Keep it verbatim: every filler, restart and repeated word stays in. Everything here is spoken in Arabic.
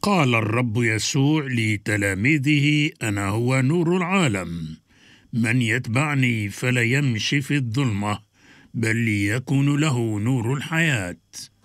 قال الرب يسوع لتلاميذه: أنا هو نور العالم، من يتبعني فلا يمشي في الظلمة، بل ليكون له نور الحياة.